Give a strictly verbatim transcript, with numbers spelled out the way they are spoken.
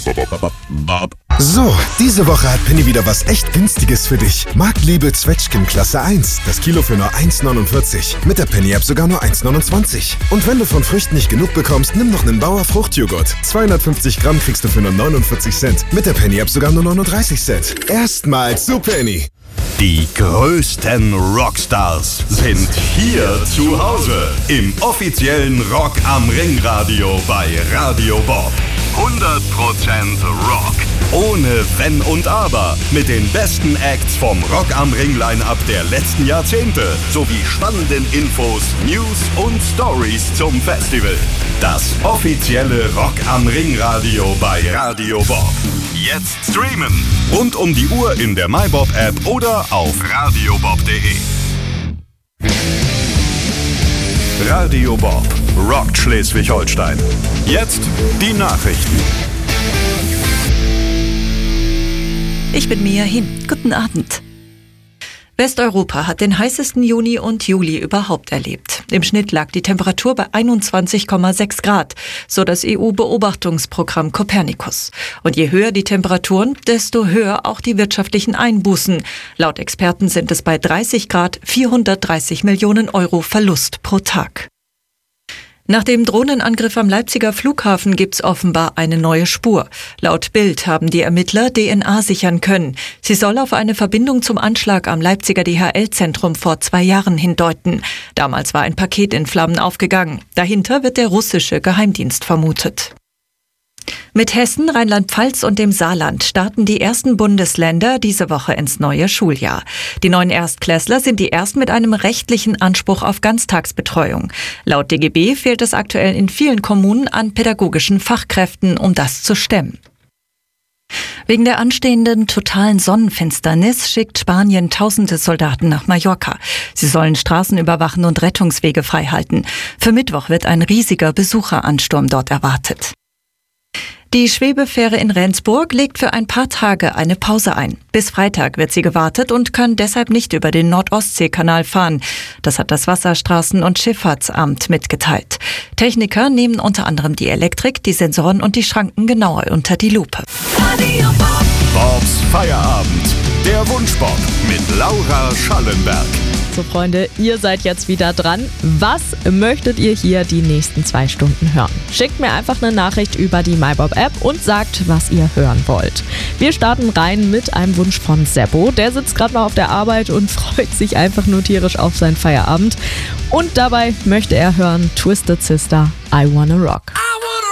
So, diese Woche hat Penny wieder was echt Günstiges für dich. Marktliebe Zwetschgen Klasse eins. Das Kilo für nur eins neunundvierzig. Mit der Penny-App sogar nur eins neunundzwanzig. Und wenn du von Früchten nicht genug bekommst, nimm noch einen Bauer Fruchtjoghurt. zweihundertfünfzig Gramm kriegst du für nur neunundvierzig Cent. Mit der Penny-App sogar nur neununddreißig Cent. Erstmals zu Penny. Die größten Rockstars sind hier zu Hause im offiziellen Rock am Ring Radio bei Radio Bob. hundert Prozent Rock. Ohne Wenn und Aber. Mit den besten Acts vom Rock am Ring Line-Up der letzten Jahrzehnte. Sowie spannenden Infos, News und Stories zum Festival. Das offizielle Rock am Ring Radio bei Radio Bob. Jetzt streamen. Rund um die Uhr in der MyBob-App oder auf radiobob punkt de. Radio Bob rockt Schleswig-Holstein. Jetzt die Nachrichten. Ich bin Mia Hin. Guten Abend. Westeuropa hat den heißesten Juni und Juli überhaupt erlebt. Im Schnitt lag die Temperatur bei einundzwanzig Komma sechs Grad, so das E U-Beobachtungsprogramm Copernicus. Und je höher die Temperaturen, desto höher auch die wirtschaftlichen Einbußen. Laut Experten sind es bei dreißig Grad vierhundertdreißig Millionen Euro Verlust pro Tag. Nach dem Drohnenangriff am Leipziger Flughafen gibt's offenbar eine neue Spur. Laut Bild haben die Ermittler D N A sichern können. Sie soll auf eine Verbindung zum Anschlag am Leipziger D H L-Zentrum vor zwei Jahren hindeuten. Damals war ein Paket in Flammen aufgegangen. Dahinter wird der russische Geheimdienst vermutet. Mit Hessen, Rheinland-Pfalz und dem Saarland starten die ersten Bundesländer diese Woche ins neue Schuljahr. Die neuen Erstklässler sind die ersten mit einem rechtlichen Anspruch auf Ganztagsbetreuung. Laut D G B fehlt es aktuell in vielen Kommunen an pädagogischen Fachkräften, um das zu stemmen. Wegen der anstehenden totalen Sonnenfinsternis schickt Spanien tausende Soldaten nach Mallorca. Sie sollen Straßen überwachen und Rettungswege freihalten. Für Mittwoch wird ein riesiger Besucheransturm dort erwartet. Die Schwebefähre in Rendsburg legt für ein paar Tage eine Pause ein. Bis Freitag wird sie gewartet und kann deshalb nicht über den Nord-Ostsee-Kanal fahren. Das hat das Wasserstraßen- und Schifffahrtsamt mitgeteilt. Techniker nehmen unter anderem die Elektrik, die Sensoren und die Schranken genauer unter die Lupe. Bobs Feierabend. Der Wunschbob mit Laura Schallenberg. So Freunde, ihr seid jetzt wieder dran. Was möchtet ihr hier die nächsten zwei Stunden hören? Schickt mir einfach eine Nachricht über die MyBob-App und sagt, was ihr hören wollt. Wir starten rein mit einem Wunsch von Seppo. Der sitzt gerade mal auf der Arbeit und freut sich einfach nur tierisch auf seinen Feierabend. Und dabei möchte er hören Twisted Sister, I Wanna Rock. I wanna